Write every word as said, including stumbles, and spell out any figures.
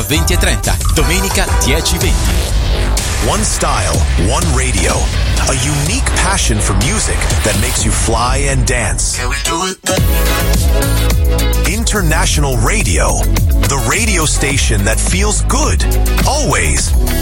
venti e trenta, domenica dieci e venti. One style, one radio. A unique passion for music that makes you fly and dance. Can we do it? International Radio. The radio station that feels good. Always.